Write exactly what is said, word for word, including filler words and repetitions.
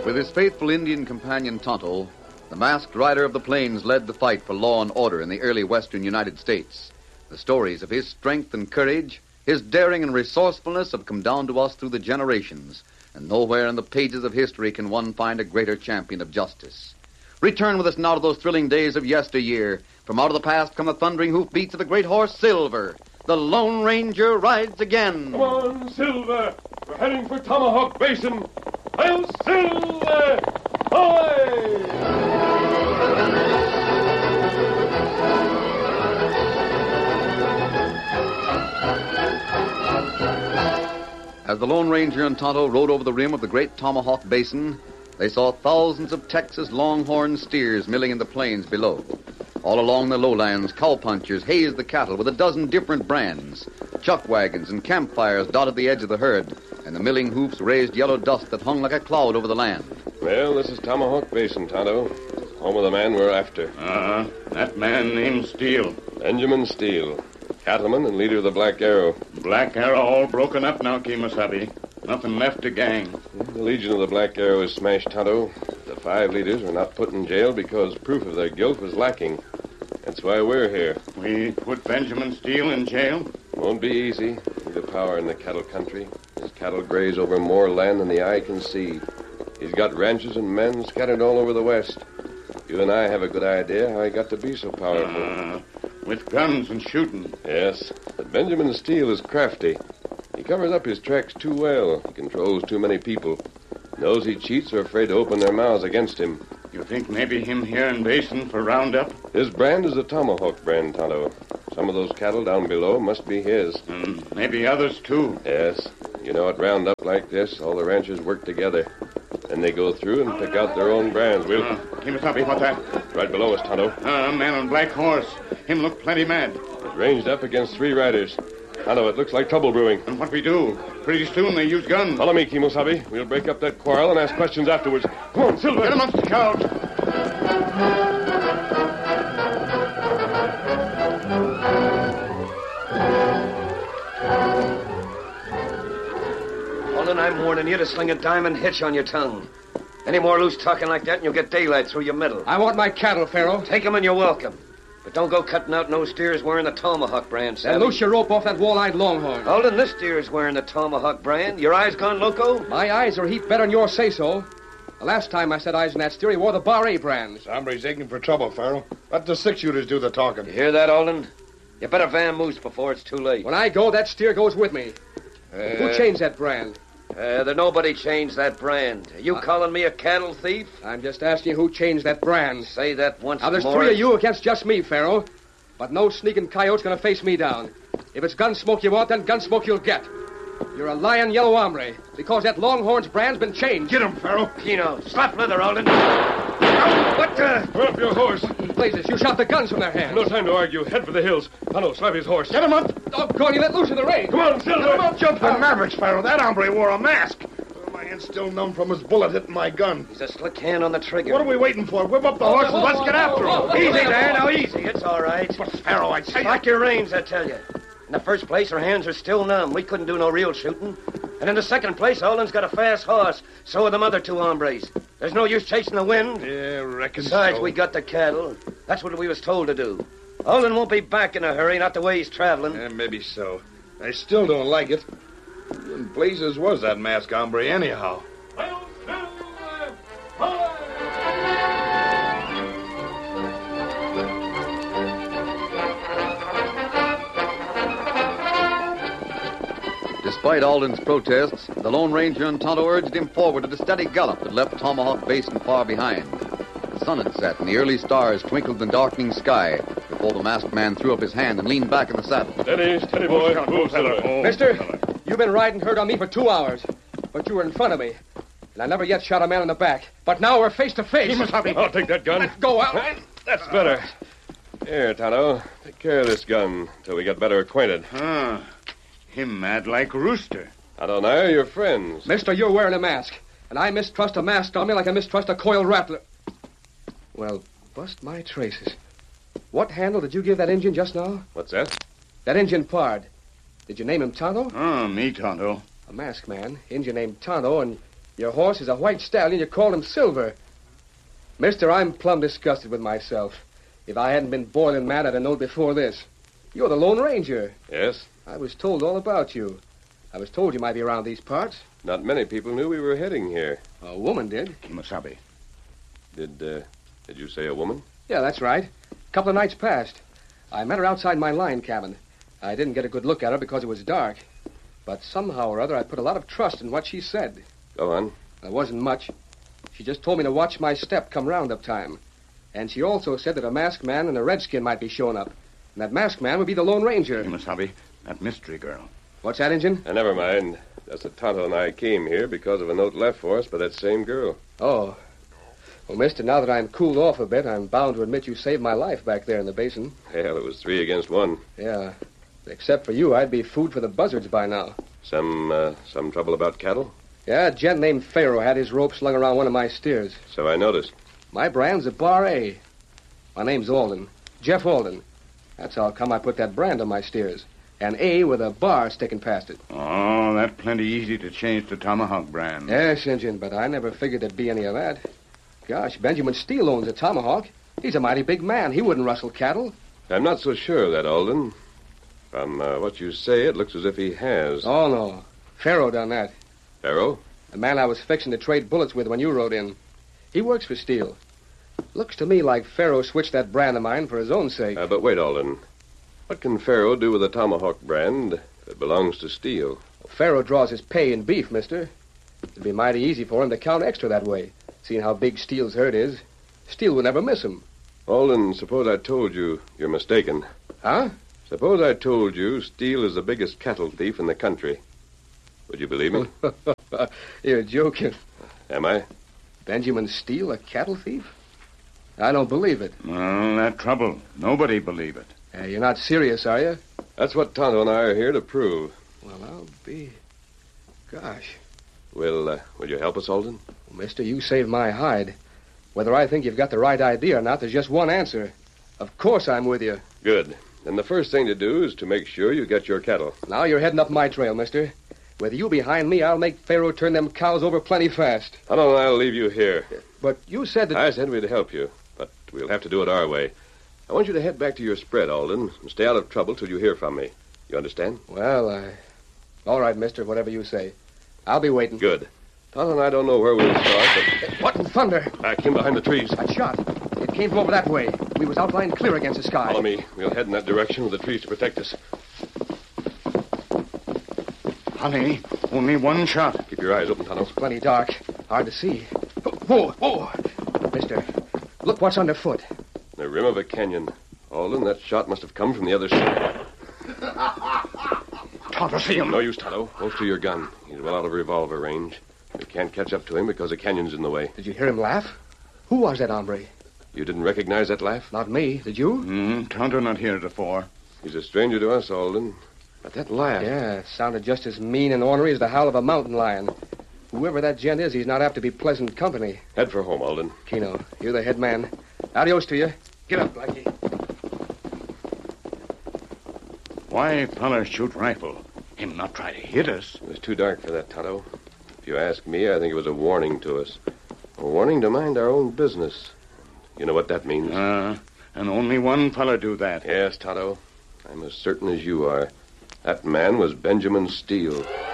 With his faithful Indian companion Tonto, the masked rider of the plains led the fight for law and order in the early western United States. The stories of his strength and courage, his daring and resourcefulness have come down to us through the generations, and nowhere in the pages of history can one find a greater champion of justice. Return with us now to those thrilling days of yesteryear. From out of the past come the thundering hoofbeats of the great horse Silver. The Lone Ranger rides again. Come on, Silver. We're heading for Tomahawk Basin. Hail, Silver! Ahoy! As the Lone Ranger and Tonto rode over the rim of the great Tomahawk Basin, they saw thousands of Texas longhorn steers milling in the plains below. All along the lowlands, cowpunchers hazed the cattle with a dozen different brands. Chuck wagons and campfires dotted the edge of the herd, and the milling hoofs raised yellow dust that hung like a cloud over the land. Well, this is Tomahawk Basin, Tonto. Home of the man we're after. Uh-huh. That man named Steele. Benjamin Steele. Cattleman and leader of the Black Arrow. Black Arrow all broken up now, Kemosabe. Nothing left to gang. The Legion of the Black Arrow is smashed, Tonto. The five leaders were not put in jail because proof of their guilt was lacking. That's why we're here. We put Benjamin Steele in jail? Won't be easy. He's a power in the cattle country. His cattle graze over more land than the eye can see. He's got ranches and men scattered all over the West. You and I have a good idea how he got to be so powerful. Uh, with guns and shooting. Yes, but Benjamin Steele is crafty. He covers up his tracks too well. He controls too many people. Those he cheats are afraid to open their mouths against him. You think maybe him here in Basin for roundup? His brand is a Tomahawk brand, Tonto. Some of those cattle down below must be his. And maybe others, too. Yes. You know, at roundup like this, all the ranchers work together. Then they go through and pick out their own brands. We'll... Uh, Kemosabe, what's that? Right below us, Tonto. Uh, man on black horse. Him look plenty mad. It ranged up against three riders. Tonto, it looks like trouble brewing. And what we do? Pretty soon they use guns. Follow me, Kemosabe. We'll break up that quarrel and ask questions afterwards. Come on, Silver. Get amongst the crowd. Olin, I'm warning you to sling a diamond hitch on your tongue. Any more loose talking like that and you'll get daylight through your middle. I want my cattle, Pharaoh. Take 'em and you're welcome. But don't go cutting out no steers wearing the Tomahawk brand, Then Savvy. loose your rope off that wall-eyed longhorn. Olin, this steer's wearing the Tomahawk brand. Your eyes gone loco? My eyes are a heap better than yours say-so. The last time I set eyes on that steer, he wore the Bar A brand. Somebody's aching for trouble, Pharaoh. Let the six-shooters do the talking. You hear that, Olin? You better vamoose before it's too late. When I go, that steer goes with me. Uh, Who changed that brand? Uh, there nobody changed that brand. Are you uh, calling me a cattle thief? I'm just asking you who changed that brand. Say that once more. Now, there's more. three of you against just me, Pharaoh. But no sneaking coyote's gonna face me down. If it's Gunsmoke you want, then Gunsmoke you'll get. You're a lying yellow hombre, because that Longhorn's brand's been changed. Get him, Pharaoh. Keno, slap leather, Olin. Oh, what the... Throw up your horse. Blazes, you shot the guns from their hands. No time to argue. Head for the hills. Tonto, slap his horse. Get him up. Doggone, you let loose of the rein. Come on, Silver. Get him up, jump The out. Mavericks, Pharaoh. That hombre wore a mask. My hand's still numb from his bullet hitting my gun. He's a slick hand on the trigger. What are we waiting for? Whip up the horses. Let's get after him. Easy there, now easy. It's all right. But, Pharaoh, I tell you... Slack your reins, I tell you. In the first place, our hands are still numb. We couldn't do no real shooting. And in the second place, Olin's got a fast horse. So are them other two hombres. There's no use chasing the wind. Yeah, reckon Besides, so. we got the cattle. That's what we was told to do. Olin won't be back in a hurry, not the way he's traveling. Yeah, maybe so. I still don't like it. Who in blazes was that masked hombre anyhow? Hail, Silver! Ahoy! Despite Alden's protests, the Lone Ranger and Tonto urged him forward at a steady gallop that left Tomahawk Basin far behind. The sun had set, and the early stars twinkled in the darkening sky before the masked man threw up his hand and leaned back in the saddle. Steady, steady, boy. Move, Silver. Mister, you've been riding herd on me for two hours, but you were in front of me, and I never yet shot a man in the back. But now we're face to face. I'll take that gun. Let go out. That's better. Here, Tonto. Take care of this gun till we get better acquainted. Huh. Him mad like Rooster. Tonto and I are your friends. Mister, you're wearing a mask, and I mistrust a mask on me like I mistrust a coiled rattler. Well, bust my traces. What handle did you give that Injun just now? What's that? That Injun Pard. Did you name him Tonto? Oh, me, Tonto. A masked man, Injun named Tonto, and Your horse is a white stallion. You call him Silver. Mister, I'm plumb disgusted with myself. If I hadn't been boiling mad, I'd have known before this. You're the Lone Ranger. Yes? I was told all about you. I was told you might be around these parts. Not many people knew we were heading here. A woman did. Kimasabi. Did, uh, did you say a woman? Yeah, that's right. A couple of nights passed. I met her outside my line cabin. I didn't get a good look at her because it was dark. But somehow or other, I put a lot of trust in what she said. Go on. There wasn't much. She just told me to watch my step come roundup time. And she also said that a masked man and a redskin might be showing up. And that masked man would be the Lone Ranger. Kimasabi, that mystery girl. What's that, Injun? Uh, never mind. That's that Tonto and I came here because of a note left for us by that same girl. Oh. Well, mister, now that I'm cooled off a bit, I'm bound to admit you saved my life back there in the basin. Hell, it was three against one. Yeah. Except for you, I'd be food for the buzzards by now. Some, uh, some trouble about cattle? Yeah, a gent named Pharaoh had his rope slung around one of my steers. So I noticed. My brand's a Bar A. My name's Alden. Jeff Alden. That's how come I put that brand on my steers. An A with a bar sticking past it. Oh, that's plenty easy to change to Tomahawk brand. Yes, Injun, but I never figured there'd be any of that. Gosh, Benjamin Steele owns a Tomahawk. He's a mighty big man. He wouldn't rustle cattle. I'm not so sure of that, Alden. From uh, what you say, it looks as if he has. Oh, no. Pharaoh done that. Pharaoh? The man I was fixing to trade bullets with when you rode in. He works for Steele. Looks to me like Pharaoh switched that brand of mine for his own sake. Uh, but wait, Alden. What can Pharaoh do with a Tomahawk brand that belongs to Steele? Pharaoh draws his pay in beef, mister. It'd be mighty easy for him to count extra that way, seeing how big Steele's herd is. Steele would never miss him. Alden, suppose I told you you're mistaken. Huh? Suppose I told you Steele is the biggest cattle thief in the country. Would you believe me? You're joking. Am I? Benjamin Steele, a cattle thief? I don't believe it. Well, that trouble. Nobody believe it. Uh, you're not serious, are you? That's what Tonto and I are here to prove. Well, I'll be... Gosh. Will, uh, will you help us, Alden? Well, mister, you saved my hide. Whether I think you've got the right idea or not, there's just one answer. Of course I'm with you. Good. Then the first thing to do is to make sure you get your cattle. Now you're heading up my trail, mister. With you behind me, I'll make Pharaoh turn them cows over plenty fast. Tonto and I'll leave you here. But you said that... I said we'd help you, but we'll have to do it our way. I want you to head back to your spread, Alden, and stay out of trouble till you hear from me. You understand? Well, I... All right, mister, whatever you say. I'll be waiting. Good. Tonto and I don't know where we'll start, but... What in thunder? Back in behind the trees. That shot. It came from over that way. We was outlined clear against the sky. Follow me. We'll head in that direction with the trees to protect us. Honey, only one shot. Keep your eyes open, Tonto. It's plenty dark. Hard to see. Whoa, whoa. Mister, look what's underfoot. The rim of a canyon. Alden, that shot must have come from the other side. Tonto, see him. No use, Tonto. Holster your gun. He's well out of revolver range. We can't catch up to him because the canyon's in the way. Did you hear him laugh? Who was that hombre? You didn't recognize that laugh? Not me. Did you? Mm, Tonto not here before. He's a stranger to us, Alden. But that laugh... Yeah, it sounded just as mean and ornery as the howl of a mountain lion. Whoever that gent is, he's not apt to be pleasant company. Head for home, Alden. Keno, you're the head man. Adios to you. Get up, Blackie. Why feller shoot rifle? Him not try to hit us. It was too dark for that, Tonto. If you ask me, I think it was a warning to us. A warning to mind our own business. You know what that means? Uh, and only one feller do that. Yes, Tonto. I'm as certain as you are. That man was Benjamin Steele.